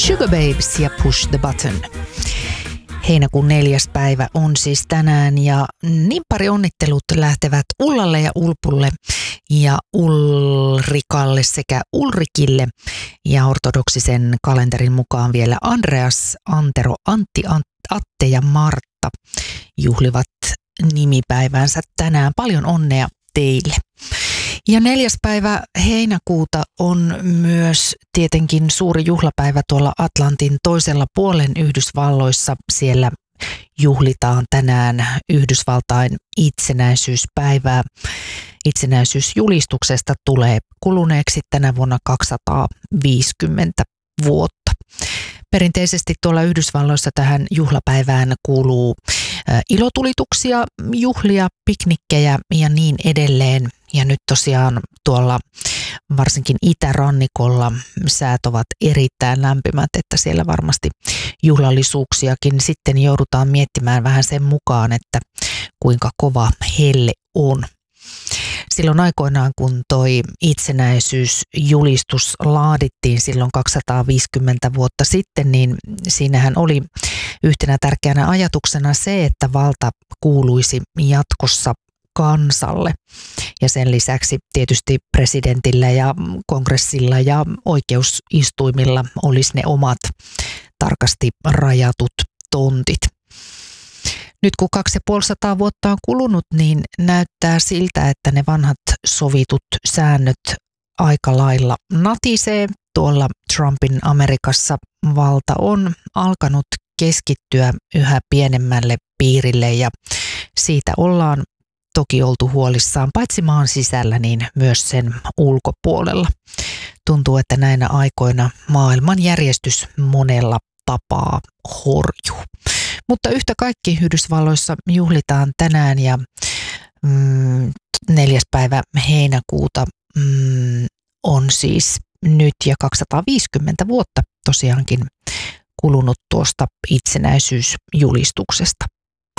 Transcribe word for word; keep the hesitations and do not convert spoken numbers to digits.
Sugababes ja Push the Button. Heinäkuun neljäs päivä on siis tänään ja niin pari onnittelut lähtevät Ullalle ja Ulpulle ja Ulrikalle sekä Ulrikille ja ortodoksisen kalenterin mukaan vielä Andreas, Antero, Antti, Atte ja Martta juhlivat nimipäivänsä tänään. Paljon onnea teille. Ja neljäs päivä heinäkuuta on myös tietenkin suuri juhlapäivä tuolla Atlantin toisella puolen Yhdysvalloissa. Siellä juhlitaan tänään Yhdysvaltain itsenäisyyspäivää. Itsenäisyysjulistuksesta tulee kuluneeksi tänä vuonna kaksisataaviisikymmentä vuotta. Perinteisesti tuolla Yhdysvalloissa tähän juhlapäivään kuuluu ilotulituksia, juhlia, piknikkejä ja niin edelleen. Ja nyt tosiaan tuolla varsinkin itärannikolla säät ovat erittäin lämpimät, että siellä varmasti juhlallisuuksiakin sitten joudutaan miettimään vähän sen mukaan, että kuinka kova helle on. Silloin aikoinaan, kun toi itsenäisyysjulistus laadittiin silloin kaksisataaviisikymmentä vuotta sitten, niin siinähän oli yhtenä tärkeänä ajatuksena se, että valta kuuluisi jatkossa kansalle. Ja sen lisäksi tietysti presidentillä ja kongressilla ja oikeusistuimilla olisi ne omat tarkasti rajatut tontit. Nyt kun kaksi ja puoli sataa vuotta on kulunut, niin näyttää siltä, että ne vanhat sovitut säännöt aika lailla natisee. Tuolla Trumpin Amerikassa valta on alkanut keskittyä yhä pienemmälle piirille ja siitä ollaan toki oltu huolissaan paitsi maan sisällä, niin myös sen ulkopuolella. Tuntuu, että näinä aikoina maailman järjestys monella tapaa horjuu. Mutta yhtä kaikki Yhdysvalloissa juhlitaan tänään ja mm, neljäs päivä heinäkuuta mm, on siis nyt ja kaksisataaviisikymmentä vuotta tosiaankin kulunut tuosta itsenäisyysjulistuksesta.